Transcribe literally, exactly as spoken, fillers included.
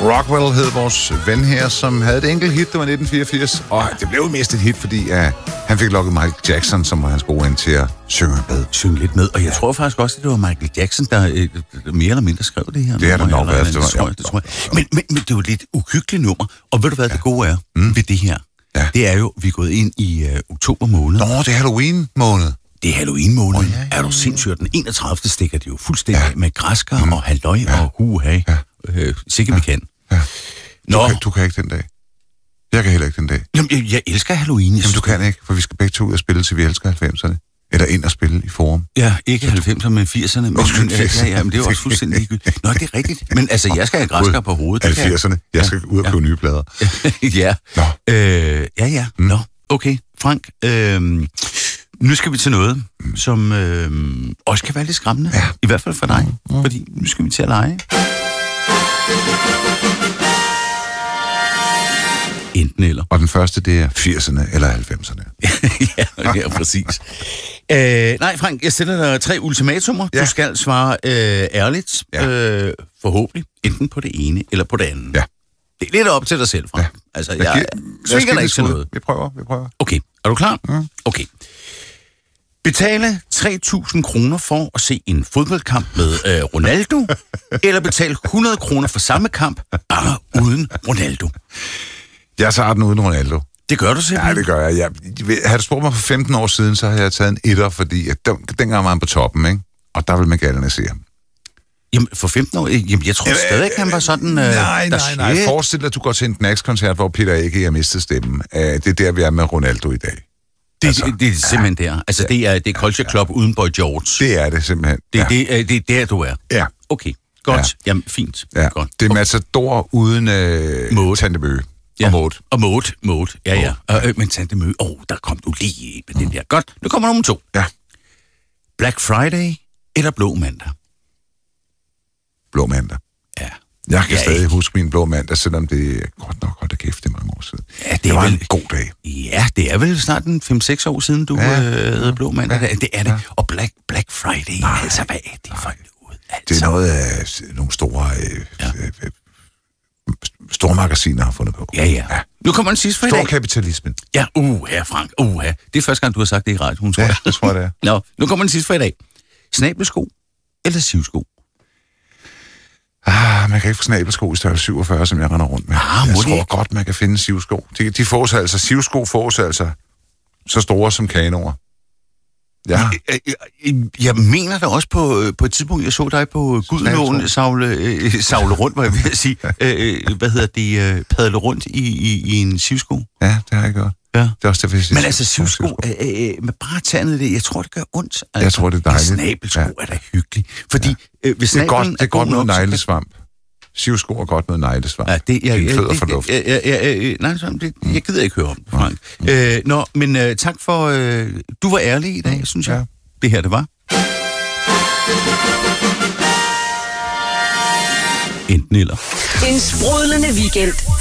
Rockwell hed vores ven her, som havde et enkelt hit, det var nitten fireogfirs. Og det blev mest et hit, fordi uh, han fik lukket Michael Jackson, som var hans gode ven, til at synge med. Synge lidt med. Og jeg tror faktisk også, at det var Michael Jackson, der øh, mere eller mindre skrev det her. Det er der nok været. Det, tror jeg, det tror jeg. Men, men, men det var et lidt uhyggeligt nummer. Og ved du hvad ja. det gode er mm. ved det her? Ja. Det er jo, vi er gået ind i uh, oktober måned. Nå, det er Halloween måned. Det er Halloween-måneden. Oh, ja, ja, ja. Er du sindssygt? Den enogtredivte stikker det jo fuldstændig ja. med græskar mm. og halløj ja. og huha. Ja. Øh, sikkert ja. vi kan. Ja. Du, kan, du kan ikke den dag. Jeg kan heller ikke den dag. Jamen, jeg, jeg elsker Halloween. Jamen, du kan ikke, for vi skal begge to ud og spille, til vi elsker halvfemserne. Eller ind og spille i Forum. Ja, ikke halvfemserne, men firserne. Men, men, ja, ja, men det er jo også fuldstændig ligegyldigt. Nå, det er rigtigt. Men altså, jeg skal have græskar på hovedet. halvfemserne. Jeg skal ud og købe ja. nye plader. ja. Nå. Øh, ja, ja. Mm. Nå, okay. Frank, øh, nu skal vi til noget, mm. som øh, også kan være lidt skræmmende. Ja. I hvert fald for dig. Mm. Mm. Fordi nu skal vi til at lege. Enten eller. Og den første, det er firserne eller halvfemserne. ja, ja, præcis. øh, nej, Frank, jeg stiller dig tre ultimatumer. Ja. Du skal svare øh, ærligt, ja. øh, forhåbentlig, enten på det ene eller på det andet. Ja. Det er lidt op til dig selv, Frank. Ja. Altså, jeg, jeg svinger dig ikke til noget. Vi prøver, vi prøver. Okay, er du klar? Mm. Okay. Betale tre tusind kroner for at se en fodboldkamp med øh, Ronaldo, eller betale hundrede kroner for samme kamp, bare uden Ronaldo. Jeg tager den uden Ronaldo. Det gør du simpelthen? Ja, det gør jeg. jeg havde du spurgt mig for femten år siden, så havde jeg taget en etter, fordi at den, dengang var han på toppen, ikke? Og der ville man gerne se ham. Jamen, for femten år? Jamen, jeg tror øh, stadig ikke, han var sådan... Øh, nej, nej, nej. Forestil dig, at du går til en Knacks-koncert, hvor Peter ikke har mistet stemmen. Uh, det er der, vi er med Ronaldo i dag. Det, altså, det, det er simpelthen der. Altså, det er, det er Culture Club ja, uden Boy George. Det er det simpelthen. Det, ja. det, det, det er der, du er. Ja. Okay, godt. Ja. Jamen, fint. Ja. Godt. Det er Matador uden øh, Tante Mø. Ja. Og Maud. Og Maud. Maud. Ja, ja. ja. Øh, men Tante Mø, åh, oh, der kom du lige ind med mm. den der. Godt, nu kommer nummer to. Ja. Black Friday eller Blå Mandag? Blå Mandag. Ja. Jeg kan ja, stadig ikke. huske min Blå Mandag, selvom det er godt nok holdt kæft, det er mange år siden. Ja, det, det var vel, en god dag. Ja, det er vel snart en fem seks år siden, du ja. øh, havde Blå Mandag. Ja. Det er det. Ja. Og Black, Black Friday, nej, altså hvad er det for noget? Altså. Det er noget af nogle store... Øh, ja. øh, store magasiner har fundet på. Ja, ja. ja. Nu kommer den sidste for i dag. Stor kapitalismen. Ja, uh, her Frank, uh, her. Det er første gang, du har sagt det i radioen, tror ja, jeg. det tror jeg, det er. Nå, nu kommer den sidste for i dag. Snabelsko eller sivsko? Ah, man kan ikke få snabelsko i størrelse syvogfyrre, som jeg render rundt med. Ah, jeg tror ikke? godt, man kan finde sivsko. De, de fås altså, sivsko fås altså så store som kanoer. Ja. Jeg, jeg, jeg mener da også på, på et tidspunkt, jeg så dig på Gudenåen savle, øh, savle rundt, hvor jeg vil sige, øh, hvad hedder det, øh, padle rundt i, i, i en sivsko. Ja, det har jeg gjort. Ja. Det er også derfor, jeg siger, men altså sivsko, øh, øh, med bare tærnet det, jeg tror, det gør ondt. Altså, jeg tror, det er dejligt. En snabelsko ja. er da hyggeligt. Fordi ja. øh, hvis det er godt, det er, er godt med nok, neglesvamp. Sivsko er godt med neglesvamp. Ja, det jeg, jeg, det, det, jeg, jeg, jeg, jeg, nej, det, jeg gider ikke høre om det, Frank. Mm. Øh, nå, men øh, tak for, øh, du var ærlig i dag, mm. synes jeg. Ja. Det her, det var. Enten eller. En sprudlende weekend